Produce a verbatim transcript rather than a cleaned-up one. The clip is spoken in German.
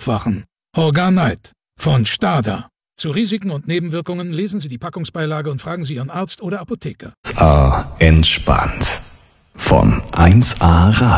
aufwachen. Organite von Stada. Zu Risiken und Nebenwirkungen lesen Sie die Packungsbeilage und fragen Sie Ihren Arzt oder Apotheker. eins A entspannt. Von eins A Radio.